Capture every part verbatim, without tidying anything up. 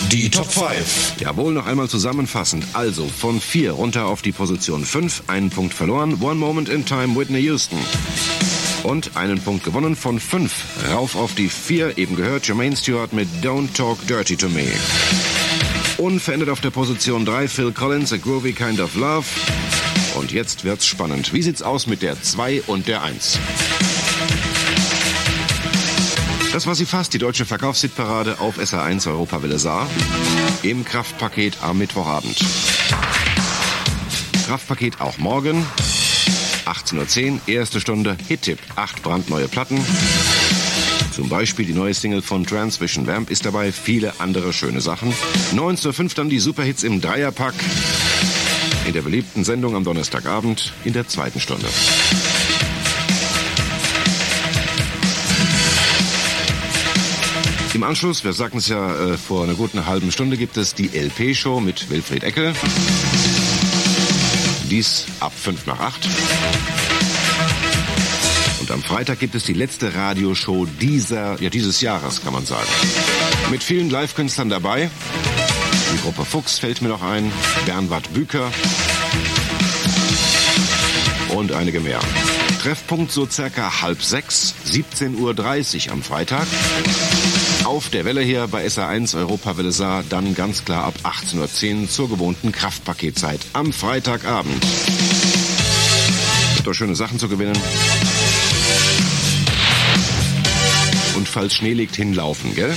Die Top fünf. Jawohl, noch einmal zusammenfassend. Also von vier runter auf die Position fünf, einen Punkt verloren. One Moment in Time, Whitney Houston. Und einen Punkt gewonnen von fünf. Rauf auf die vier, eben gehört, Jermaine Stewart mit Don't Talk Dirty to Me. Unverändert auf der Position drei, Phil Collins, A Groovy Kind of Love. Und jetzt wird's spannend. Wie sieht's aus mit der zwei und der eins? Das war sie fast, die deutsche Verkaufshitparade auf S R eins Europawelle Saar im Kraftpaket am Mittwochabend. Kraftpaket auch morgen, achtzehn Uhr zehn, erste Stunde Hit-Tipp, acht brandneue Platten. Zum Beispiel die neue Single von Transvision Vamp ist dabei, viele andere schöne Sachen. neunzehn Uhr fünf dann die Superhits im Dreierpack. In der beliebten Sendung am Donnerstagabend in der zweiten Stunde. Im Anschluss, wir sagten es ja äh, vor einer guten halben Stunde, gibt es die L P-Show mit Wilfried Eckel. Dies ab fünf nach acht. Und am Freitag gibt es die letzte Radioshow dieser, ja, dieses Jahres, kann man sagen. Mit vielen Live-Künstlern dabei. Die Gruppe Fuchs fällt mir noch ein, Bernward Büker und einige mehr. Treffpunkt so circa halb sechs, siebzehn Uhr dreißig am Freitag. Auf der Welle hier bei S R eins Europawelle Saar, dann ganz klar ab achtzehn Uhr zehn zur gewohnten Kraftpaketzeit am Freitagabend. Gibt doch schöne Sachen zu gewinnen. Und falls Schnee liegt, hinlaufen, gell?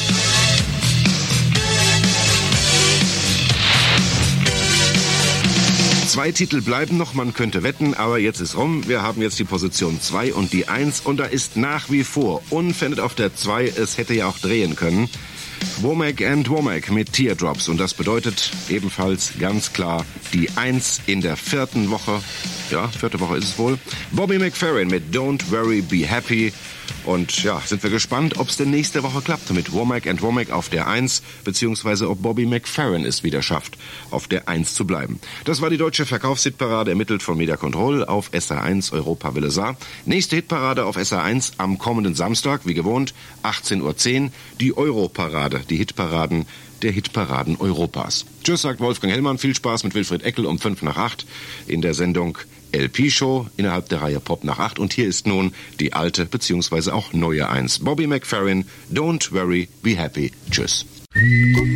Zwei Titel bleiben noch, man könnte wetten, aber jetzt ist rum. Wir haben jetzt die Position zwei und die eins und da ist nach wie vor unverändert auf der zwei, es hätte ja auch drehen können. Womack and Womack mit Teardrops und das bedeutet ebenfalls ganz klar die eins in der vierten Woche. Ja, vierte Woche ist es wohl. Bobby McFerrin mit Don't Worry, Be Happy. Und ja, sind wir gespannt, ob es denn nächste Woche klappt mit Womack and Womack auf der eins, beziehungsweise ob Bobby McFerrin es wieder schafft, auf der eins zu bleiben. Das war die deutsche Verkaufshitparade, ermittelt von Media Control auf S R eins Europawelle Saar. Nächste Hitparade auf S R eins am kommenden Samstag, wie gewohnt, achtzehn Uhr zehn, die Europarade, die Hitparaden der Hitparaden Europas. Tschüss, sagt Wolfgang Hellmann, viel Spaß mit Wilfried Eckel um fünf nach acht in der Sendung L P-Show innerhalb der Reihe Pop nach acht. Und hier ist nun die alte bzw. auch neue eins. Bobby McFerrin, Don't Worry, Be Happy. Tschüss.